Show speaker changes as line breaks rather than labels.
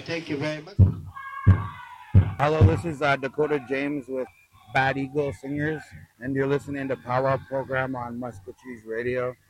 Thank you very much.
Hello, this is Dakota James with Bad Eagle Singers, and you're listening to Power Up program on Muscatine Radio.